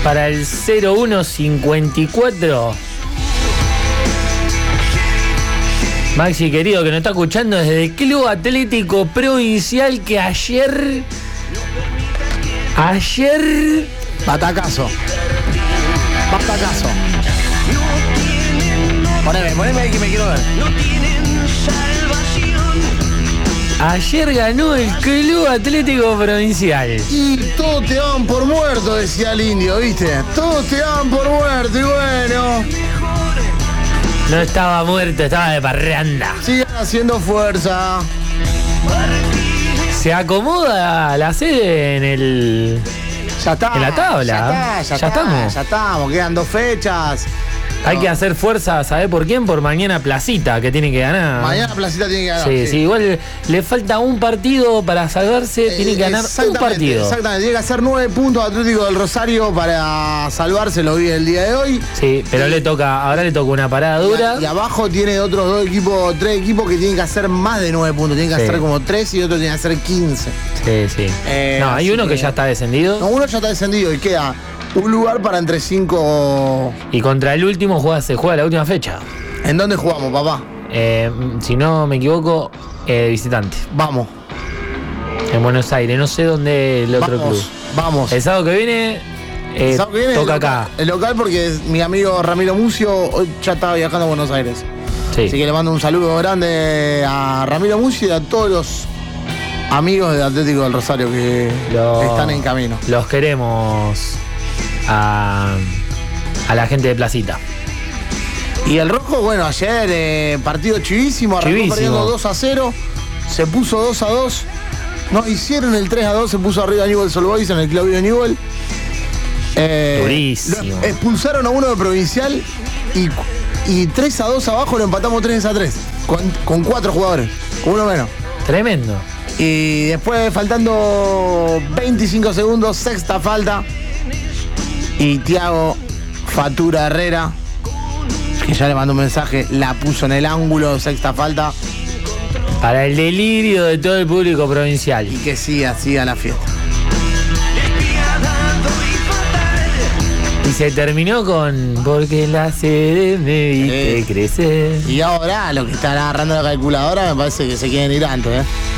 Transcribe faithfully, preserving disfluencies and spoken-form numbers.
para el cero uno cincuenta y cuatro. Maxi, querido, que nos está escuchando desde el Club Atlético Provincial, que ayer... Ayer... Batacazo. Batacazo. Poneme, poneme ahí que me quiero ver. Ayer ganó el Club Atlético Provincial. Y todos te daban por muerto, decía el indio, ¿viste? Todos te daban por muerto y bueno... No estaba muerto, estaba de parranda. Sigan haciendo fuerza. Se acomoda la sede en el... Ya está. En la tabla. Ya está, ya, Ya está, estamos. Ya estamos, quedan dos fechas. Hay que hacer fuerza, ¿sabés por quién? Por mañana Placita, que tiene que ganar. Mañana Placita tiene que ganar. Sí, sí, sí, igual le falta un partido para salvarse, Eh, tiene que ganar un partido. Exactamente, tiene que hacer nueve puntos Atlético del Rosario para salvarse, lo vi el día de hoy. Sí, pero y, le toca, ahora le toca una parada dura. Y, y abajo tiene otros dos equipos, tres equipos que tienen que hacer más de nueve puntos, tienen que Sí. hacer como tres y otro tiene que hacer quince. Sí, sí. Eh, no, hay así uno que... que ya está descendido. No, uno ya está descendido y queda un lugar para entre cinco. Y contra el último juega, se juega la última fecha. ¿En dónde jugamos, papá? Eh, si no me equivoco, eh, visitante. Vamos. En Buenos Aires, no sé dónde el otro vamos, club. Vamos. El sábado que viene, eh, El sábado que viene toca el local, acá. El local porque mi amigo Ramiro Mucio hoy ya estaba viajando a Buenos Aires. Sí. Así que le mando un saludo grande a Ramiro Mucio y a todos los amigos de Atlético del Rosario que Lo- están en camino. Los queremos a, a la gente de Placita. Y el Rojo, bueno, ayer eh, partido chivísimo, arrancó Chivísimo. perdiendo dos a cero, se puso dos a dos, no hicieron el tres a dos, se puso arriba Newell's Old Boys en el Claudio Newell. Eh, Durísimo. lo expulsaron a uno de Provincial y, y tres a dos abajo lo empatamos tres a tres, con, con cuatro jugadores, con uno menos. Tremendo. Y después, faltando veinticinco segundos, sexta falta. Y Thiago Fatura Herrera, que ya le mandó un mensaje, la puso en el ángulo, sexta falta. Para el delirio de todo el público provincial. Y que siga, siga la fiesta. Y se terminó con porque la sede me viste Eh. crecer. Y ahora, lo que están agarrando la calculadora, me parece que se quieren ir antes, ¿eh?